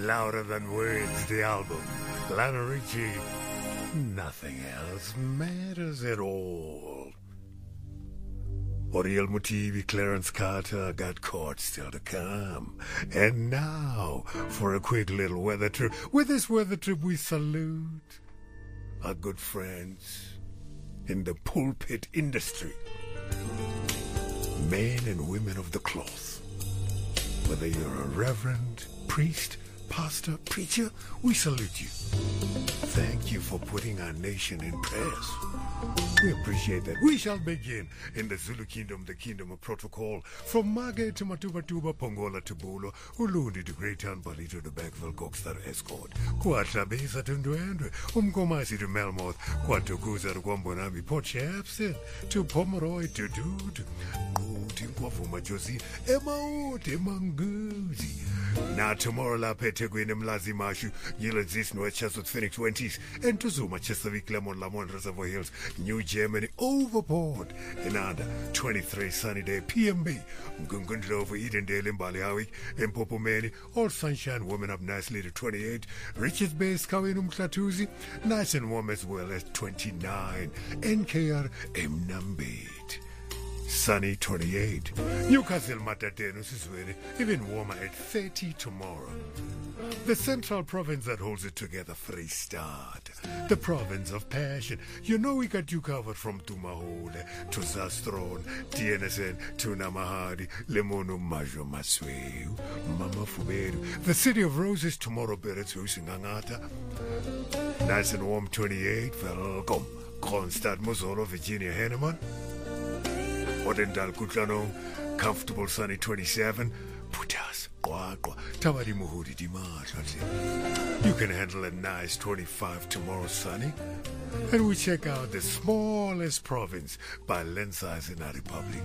Louder Than Words, the album. Lionel Richie, nothing else matters at all. Oriel Mutivi, Clarence Carter, Got Caught, still to come. And now, for a quick little weather trip. With this weather trip, we salute our good friends in the pulpit industry. Men and women of the cloth. Whether you're a reverend, priest, pastor, preacher, we salute you. Thank you for putting our nation in prayers. We appreciate that. We shall begin in the Zulu Kingdom, the Kingdom of Protocol, from Mage to Matuba, Pongola to Bulo, Ulundi to Greytown, Balito to Bergville, Gokstar Escort, Kuatlabesa to Ndwendwe, Umkomasi to Melmoth, Kwatukuza to Gwambonami, Port Shepson, to Pomeroy to Dude, Tinkwafu Josie, Emaote Manguzi. Now tomorrow la Petegwin Mlazi Mashu, Yila Zisno, Chesut Phoenix 20s, and to Zuma, Chesapeake, Lemon, Lamont, Reservoir Hills, New Germany, Overport, and under 23 sunny day, PMB, Mgungundlo over Edendale in Baliawi, and Popomeni, all sunshine, warming up nicely to 28, Richards Bay, Skawinum Klatuzi, nice and warm as well as 29, NKR Mnambit. Sunny 28. Newcastle Matatenos is even warmer at 30 tomorrow. The central province that holds it together, Free State. The province of passion. You know we got you covered from Tumahole to Zastron, TNSN to Namahadi, Lemono Majo Masweu, Mama Fuberu. The city of roses tomorrow, Beretsu Singangata. Nice and warm 28. Welcome. Kronstadt Mozolo, Virginia Henneman. Odendal Kutlano, comfortable sunny 27. Putas, Kwakwa, Tawadi Muhudi Dimash. You can handle a nice 25 tomorrow sunny. And we check out the smallest province by land size in our republic.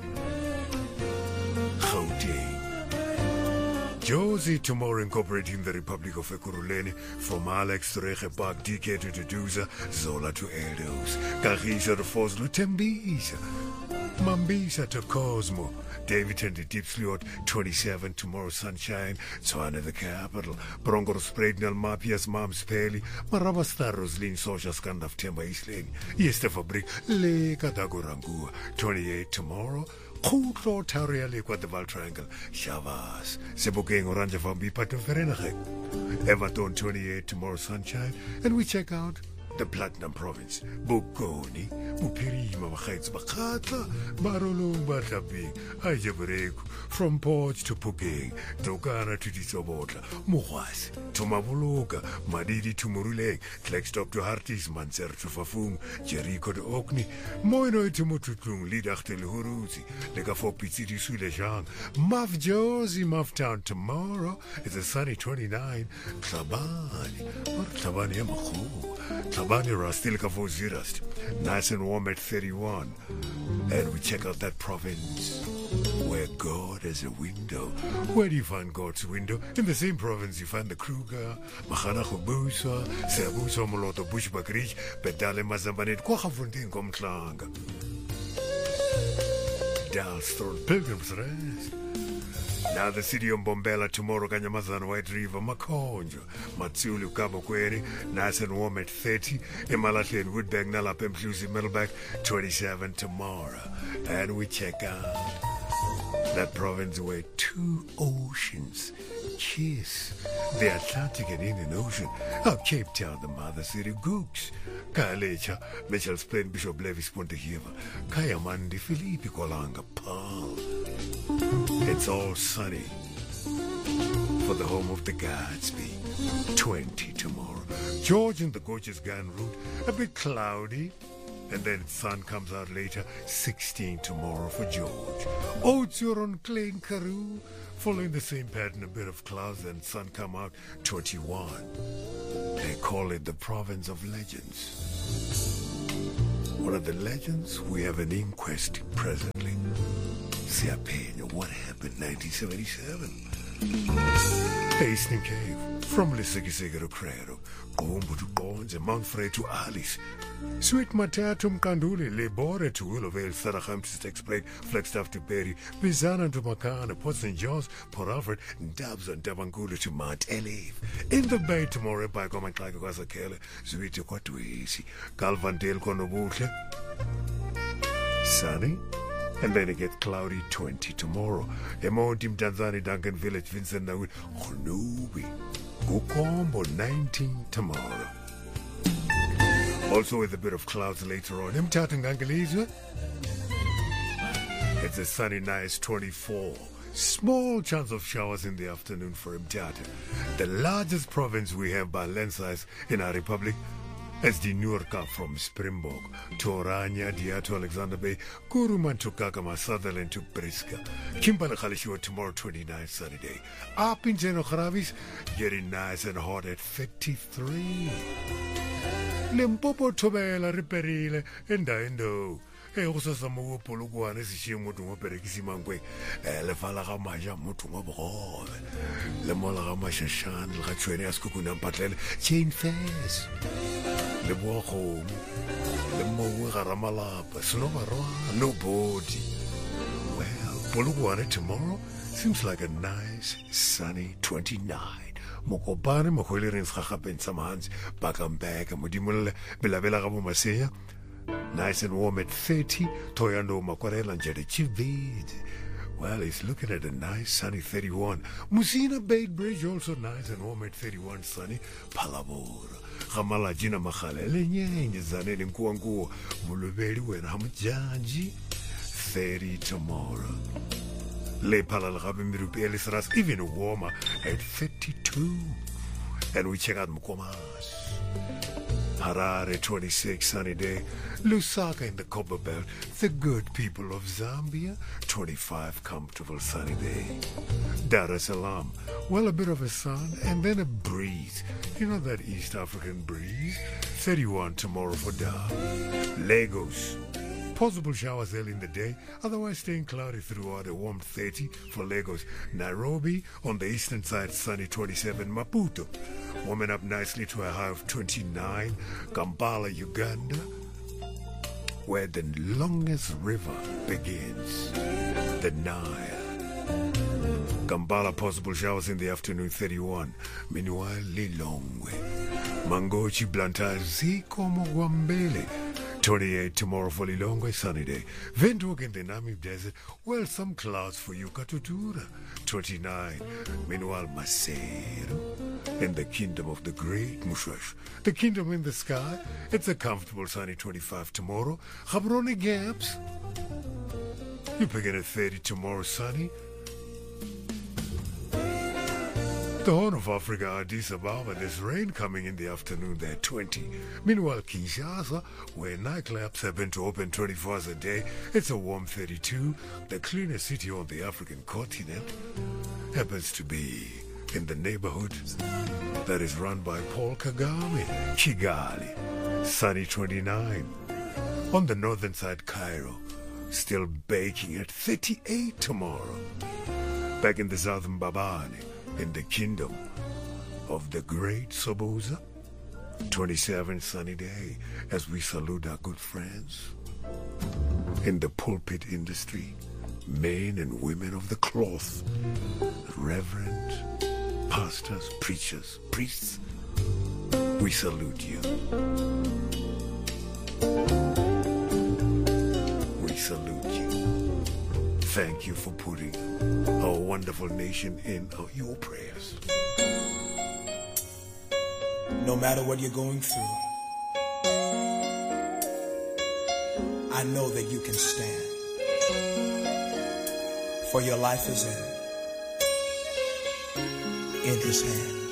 Gauteng. Josie tomorrow incorporating the Republic of Ekurhuleni from Alex to Reche Park, DK to Duduza, Zola to Eldos, Kagisha to Foslu, Tembisa. Mambisa to Cosmo, Davidson to Deep Slot, 27 tomorrow sunshine, Tswana the capital, Brongor Spragnal Mapias Mams Peli, Marabastar Roslin Sosha Skandaf Temba Isling, Yester Fabrik, Leka Dagorangua, 28 tomorrow, Kutlo Tauria Lake at the Val Triangle, Shavas, Sebukeng Oranja Fambi Pato Ferenach, Everton 28 tomorrow sunshine, and we check out the Platinum Province, Bokoni, Bupirima, Machaitz Bakata, Barolo, Batabing, Ajabrek, from Porch to Pugeng, Dogana to Disobota, Muhas, to Mavologa, Madidi to Muruleng, Klextop to Hartis, Manser to Fafung, Jericho to Okni, Moino to Mututung, Lidach to Luhuruzi, Legafo Pizzi Sulejang, Mav Josie, Mav Town tomorrow, it's a sunny 29, Tlabani, or Tlabani Yamahu. Tabani Rastilka Vozirast, nice and warm at 31. And we check out that province where God has a window. Where do you find God's window? In the same province you find the Kruger, Mahana Hubusa, Sebusa Moloto Bushbakrich, Pedale Mazambanet, Kwahafuntin Komklanga. Dalston Pilgrim's Rest. Now the city of Bombela tomorrow, Kanyamazan, White River, Makonjo, Matsulu, Kabokweri, nice and warm at 30, Emalate and Woodbeg, Nala, Pemplusi, Middleback, 27 tomorrow. And we check out that province where two oceans kiss, the Atlantic and Indian Ocean. Cape Town, the mother city of Gooks. Kalecha, Mitchell's Plain, Bishop Levis Pontehiva, Kayamandi, Filipe Kolanga, Paul. It's all sunny for the home of the Gadsby. 20 tomorrow. George and the gorgeous Gan route, a bit cloudy. And then sun comes out later. 16 tomorrow for George. Oturon Klein Karoo, following the same pattern, a bit of clouds and sun come out. 21. They call it the province of legends. What are the legends? We have an inquest presently. Siapena, what happened 1977? Hastening Cave, from Lissigisega to Crero, Gombo to Gonze, Mount Frey to Alice. Sweet Matatu Mkanduli, Lebore to Willowvale, Saraham to Stexplate, Flagstaff to Berry, Bizana to Makana, Port St. John's, Port Alfred, Dubs and Dabangulu to Mount Elive. In the Bay tomorrow, by Goman Klagasa Kele, Sweet to Quatuisi, Galvandale Konobutle. Sunny. And then it gets cloudy 20 tomorrow. Emotim Tanzani, Duncan Village, Vincent Nawit, Honubi. Gukombo 19 tomorrow. Also with a bit of clouds later on. It's a sunny, nice 24. Small chance of showers in the afternoon for Mtata. The largest province we have by land size in our republic is the Nurka from Springbok to Orania, Dia to Alexander Bay, Kuruman to Kakama, Sutherland to Briska. Kimbala Khalishiwa tomorrow, 29 sunny day. Up in Geno Kharavis, getting nice and hot at 53. Limpopo Tobela Riperile, Endo. Usa samu polugwane sishiye mutu ngoperekisi mangwe le fala ga maja mutu ngobogobe le mola ga mashashana le ga tshwene ya sekukuna mpatlele chain fence le bogo le mowe ga ramalapa sinobarwa nobody. Well, polugwane tomorrow seems like a nice sunny 29. Mokopane mokhwele re ntsa gape ntsa mantsi bakambeka modimolle belabela ga bo maseya. Nice and warm at 30. Toyando Makwarela Njede Chivid. Well, he's looking at a nice sunny 31. Musina Bay Bridge also nice and warm at 31 sunny. Palabora. Gamala Jina Makhale. Lenyenye Zaneli Mkuanguo. Mulubeli Wen Hamajanji. 30 tomorrow. Le Palalagabi Mirupi Elisras even warmer at 32. And we check out Mkomas. Harare 26 sunny day. Lusaka in the Copper Belt, the good people of Zambia 25 comfortable sunny day. Dar es Salaam, well, a bit of a sun and then a breeze. You know that East African breeze? 31 tomorrow for Dar. Lagos, possible showers early in the day, otherwise staying cloudy throughout, a warm 30 for Lagos. Nairobi, on the eastern side, sunny 27. Maputo, warming up nicely to a high of 29. Kampala, Uganda, where the longest river begins, the Nile. Kampala, possible showers in the afternoon, 31. Meanwhile, Lilongwe, Mangochi, Blantyre, Ziko, Mogwambele, 28 tomorrow for Lilongwe, sunny day. Windhoek in the Namib Desert, well, some clouds for you, Katutura, 29. Meanwhile, Maseru, in the kingdom of the great Mushash, the kingdom in the sky, it's a comfortable sunny 25 tomorrow. Gaborone Gaps, you begin at 30 tomorrow, sunny. The Horn of Africa, Addis Ababa, there's rain coming in the afternoon there, 20. Meanwhile, Kinshasa, where nightclubs have been to open 24 hours a day, it's a warm 32. The cleanest city on the African continent happens to be in the neighborhood that is run by Paul Kagame, Kigali, sunny 29. On the northern side, Cairo, still baking at 38 tomorrow. Back in the southern Mbabane, in the kingdom of the great Soboza, 27 sunny day, as we salute our good friends in the pulpit industry, men and women of the cloth, reverend pastors, preachers, priests, we salute you. We salute you. Thank you for putting our wonderful nation in your prayers. No matter what you're going through, I know that you can stand. For your life is in His hand.